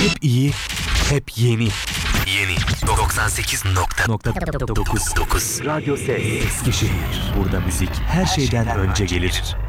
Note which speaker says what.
Speaker 1: Hep iyi, hep yeni. Yeni 98.9 Radyo Ses Eskişehir. Burada müzik her şeyden önce gelir.